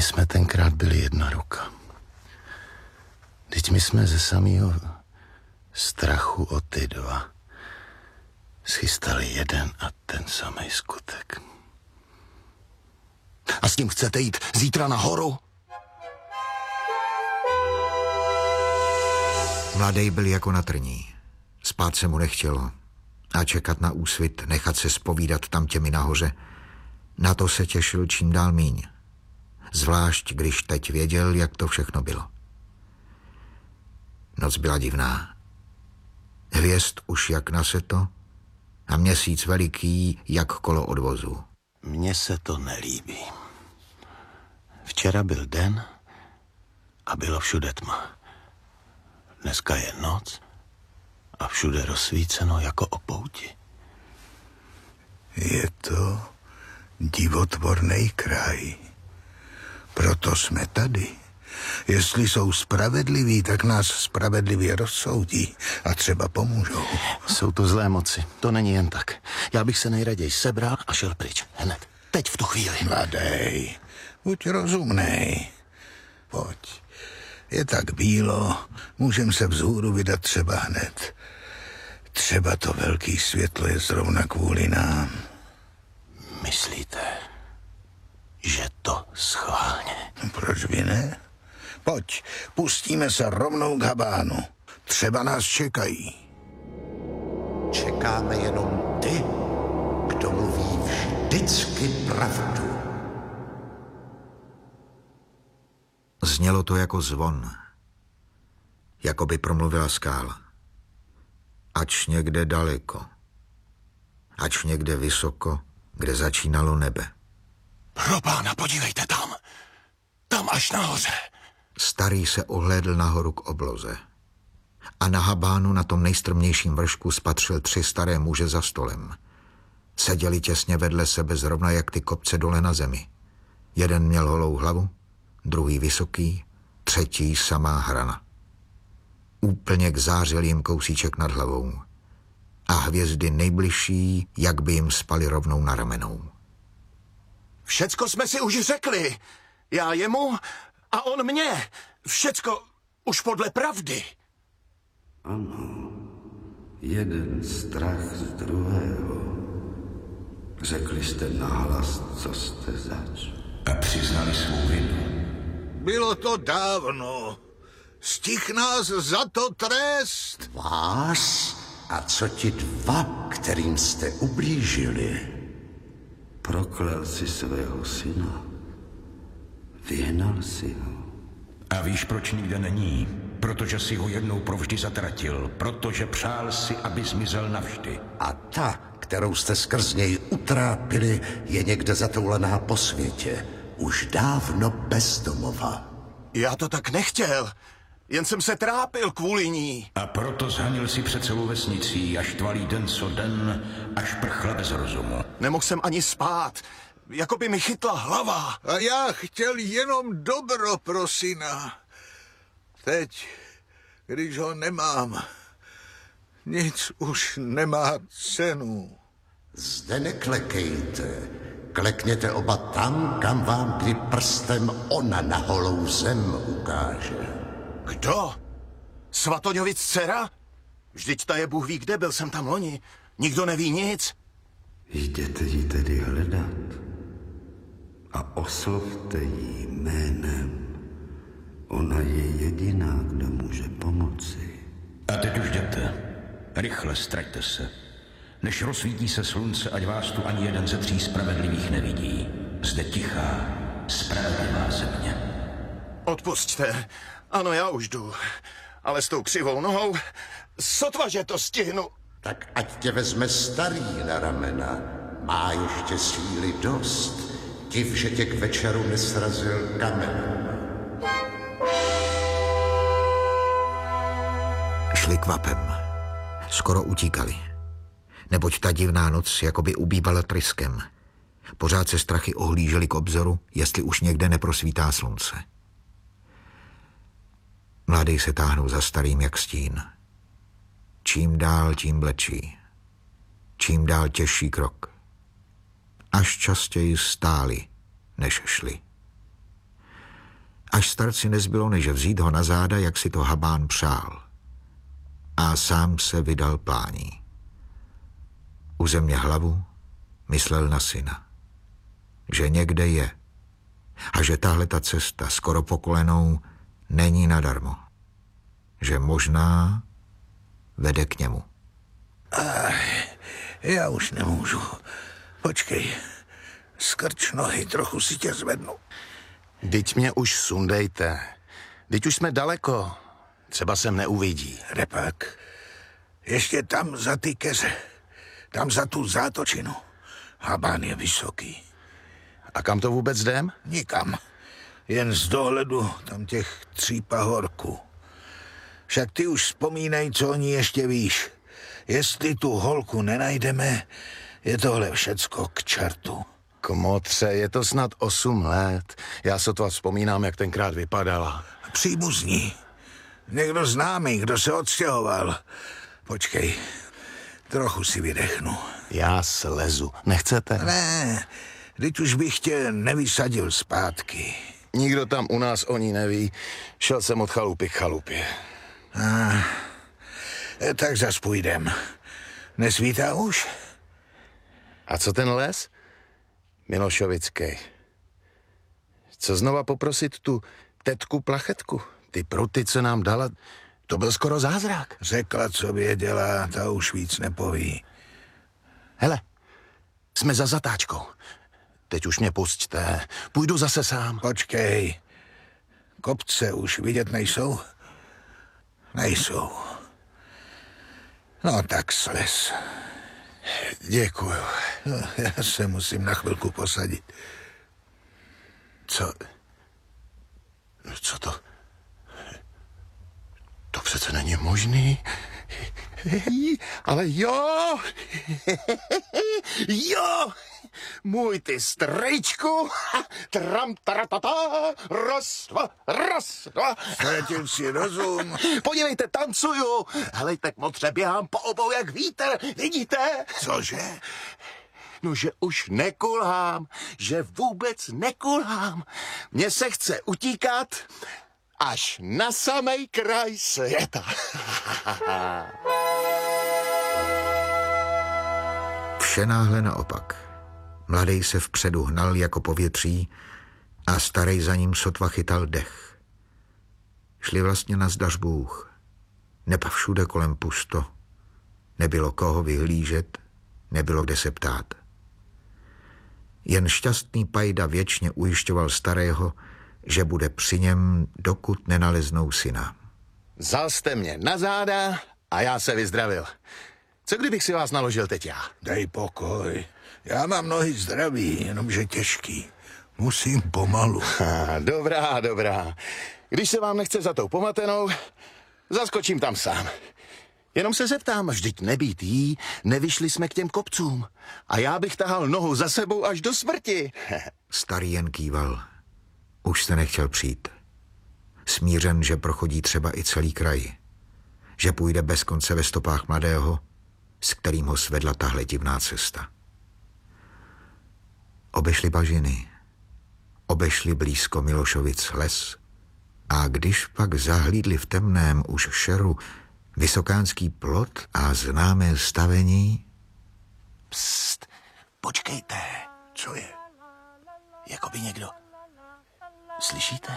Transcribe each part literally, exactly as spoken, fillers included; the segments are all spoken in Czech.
My jsme tenkrát byli jedna ruka. Teď my jsme ze samého strachu o ty dva schystali jeden a ten samý skutek. A s tím chcete jít zítra nahoru? Mladej byl jako na trní. Spát se mu nechtělo. A čekat na úsvit, nechat se zpovídat tam těmi nahoře, na to se těšil čím dál míň. Zvlášť, když teď věděl, jak to všechno bylo. Noc byla divná. Hvězd už jak na seto a měsíc veliký, jak kolo odvozu. Mně se to nelíbí. Včera byl den a bylo všude tma. Dneska je noc a všude rozsvíceno jako o pouti. Je to divotvorný kraj. Proto jsme tady. Jestli jsou spravedliví, tak nás spravedlivě rozsoudí a třeba pomůžou. Jsou to zlé moci, to není jen tak. Já bych se nejraději sebral a šel pryč. Hned. Teď v tu chvíli. Mladej, buď rozumnej. Pojď. Je tak bílo, můžem se vzhůru vydat třeba hned. Třeba to velký světlo je zrovna kvůli nám. Myslíte, že to schválně? Proč by ne? Pojď, pustíme se rovnou k Habánu. Třeba nás čekají. Čekáme jenom ty, kdo mluví vždycky pravdu. Znělo to jako zvon. Jako by promluvila skála. Ač někde daleko. Ač někde vysoko, kde začínalo nebe. Pro pána, podívejte tam. Tam až nahoře. Starý se ohlédl nahoru k obloze. A na Habánu, na tom nejstrmějším vršku, spatřil tři staré muže za stolem. Seděli těsně vedle sebe, zrovna jak ty kopce dole na zemi. Jeden měl holou hlavu, druhý vysoký, třetí samá hrana. Úplně kzářil jim kousíček nad hlavou. A hvězdy nejbližší, jak by jim spaly rovnou na ramenou. Všecko jsme si už řekli. Já jemu a on mě. Všecko už podle pravdy. Ano, jeden strach z druhého. Řekli jste nahlas, co jste zač. A přiznali svou vinu. Bylo to dávno. Stih nás za to trest. Vás? A co ti dva, kterým jste ublížili? Proklel si svého syna. Vyhnal si ho. A víš, proč nikde není? Protože si ho jednou provždy zatratil. Protože přál si, aby zmizel navždy. A ta, kterou jste skrz něj utrápili, je někde zatoulená po světě. Už dávno bez domova. Já to tak nechtěl. Jen jsem se trápil kvůli ní. A proto zhanil si před celou vesnicí a štvalý den co den, až prchla bez rozumu. Nemohl jsem ani spát. Jako by mi chytla hlava. A já chtěl jenom dobro pro syna. Teď, když ho nemám, nic už nemá cenu. Zde neklekejte. Klekněte oba tam, kam vám kdy prstem ona na holou zem ukáže. Kdo? Svatoňovic dcera? Vždyť ta je Bůh ví kde, byl jsem tam loni. Nikdo neví nic. Jděte ji tedy hledat a oslovte ji jménem. Ona je jediná, kdo může pomoci. A teď už jděte. Rychle ztraťte se. Než rozsvítí se slunce, ať vás tu ani jeden ze tří spravedlivých nevidí. Zde tichá, spravedlivá země. Odpusťte. Ano, já už jdu. Ale s tou křivou nohou, sotva, že to stihnu. Tak ať tě vezme starý na ramena. Má ještě síly dost. Div, že tě k večeru nesrazil kamen. Šli kvapem. Skoro utíkali. Neboť ta divná noc jakoby ubývala tryskem. Pořád se strachy ohlíželi k obzoru, jestli už někde neprosvítá slunce. Mladý se táhnul za starým jak stín. Čím dál, tím blečí. Čím dál těžší krok. Až častěji stáli, než šli. Až starci nezbylo, než vzít ho na záda, jak si to Habán přál. A sám se vydal plání. Uzemně hlavu, myslel na syna. Že někde je. A že tahle ta cesta, skoro po kolenou, není nadarmo. Že možná vede k němu. Ach, já už nemůžu. Počkej, skrč nohy, trochu si tě zvednu. Vždyť mě už sundejte. Vždyť už jsme daleko. Třeba sem neuvidí. Repak, ještě tam za ty keře, tam za tu zátočinu. Habán je vysoký. A kam to vůbec jdem? Nikam. Jen z dohledu tam těch tří pahorků. Však ty už vzpomínej, co o ní ještě víš. Jestli tu holku nenajdeme, je tohle všecko k čertu. Kmotře, je to snad osm let. Já sotva vzpomínám, jak tenkrát vypadala. Příbuzní. Někdo známý, kdo se odstěhoval. Počkej, trochu si vydechnu. Já slezu. Nechcete? Ne, teď už bych tě nevysadil zpátky. Nikdo tam u nás o ní neví. Šel jsem od chalupy k chalupě. Ah, tak zas půjdem. Nesvítá už? A co ten les? Milošovický. Co znova poprosit tu tetku Plachetku? Ty pruty, co nám dala, to byl skoro zázrak. Řekla, co věděla, ta už víc nepoví. Hele, jsme za zatáčkou. Teď už mě pusťte. Půjdu zase sám. Počkej. Kopce už vidět nejsou? Nejsou. No tak slez. Děkuju. No, já se musím na chvilku posadit. Co? Co to? To přece není možný. Ale jo! Jo! Můj ty strejčku! Tram, taratata! Raz, dva, raz, dva! Ztratil si rozum. Podívejte, tancuju! Helejte, kmotře, běhám po obou jak vítr, vidíte? Cože? No, že už nekulhám, že vůbec nekulhám. Mně se chce utíkat až na samej kraj světa. Vše náhle naopak. Mladej se vpředu hnal jako povětří a starej za ním sotva chytal dech. Šli vlastně na zdař Bůh. Neba všude kolem pusto. Nebylo koho vyhlížet, nebylo kde se ptát. Jen šťastný pajda věčně ujišťoval starého, že bude při něm, dokud nenaleznou syna. Vzal jste mě na záda a já se vyzdravil. Co kdybych si vás naložil teď já? Dej pokoj. Já mám nohy zdraví, jenomže těžký. Musím pomalu. Ha, dobrá, dobrá. Když se vám nechce za tou pomatenou, zaskočím tam sám. Jenom se zeptám, vždyť nebýt jí, nevyšli jsme k těm kopcům. A já bych tahal nohu za sebou až do smrti. Starý jen kýval. Už se nechtěl přijít. Smířen, že prochodí třeba i celý kraj. Že půjde bez konce ve stopách mladého, s kterým ho svedla tahle divná cesta. Obešli bažiny. Obešli blízko Milošovic les. A když pak zahlídli v temném už šeru vysokánský plot a známé stavení... Psst, počkejte. Co je? Jakoby někdo... Slyšíte?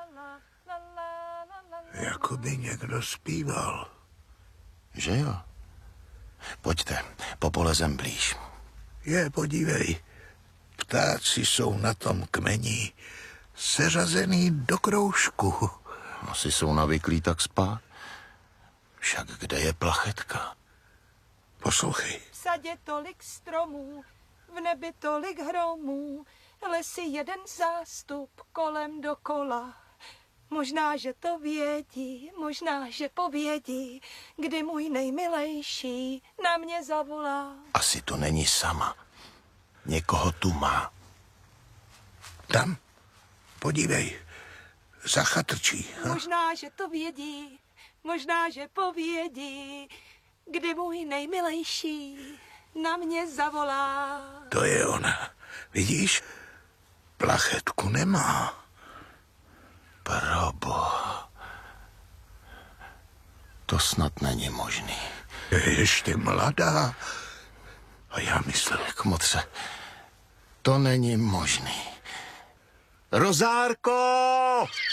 Jakoby někdo zpíval. Že jo? Pojďte, popolezem blíž. Je, podívej. Ptáci jsou na tom kmeni seřazený do kroužku. Asi jsou navyklí tak spát. Však kde je Plachetka? Poslouchej. V sadě tolik stromů, v nebi tolik hromů, lesy jeden zástup kolem dokola. Možná, že to vědí, možná, že povědí, kdy můj nejmilejší na mě zavolá. Asi to není sama. Někoho tu má. Tam, podívej, za chatrčí. Ha? Možná, že to vědí, možná, že povědí, kdy můj nejmilejší na mě zavolá. To je ona. Vidíš? Plachetku nemá. To snad není možný. Je ještě mladá. A já myslel... Kmotře, to není možný. Rozárko!